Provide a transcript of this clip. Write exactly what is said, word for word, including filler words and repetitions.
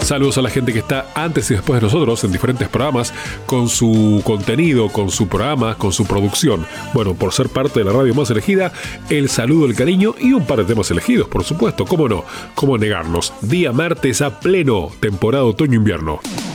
Saludos a la gente que está antes y después de nosotros en diferentes programas con su contenido, con su programa, con su producción. Bueno, por ser parte de la radio más elegida, el saludo, el cariño y un par de temas elegidos, por supuesto. ¿Cómo no? ¿Cómo negarnos? Día martes a pleno, temporada otoño-invierno.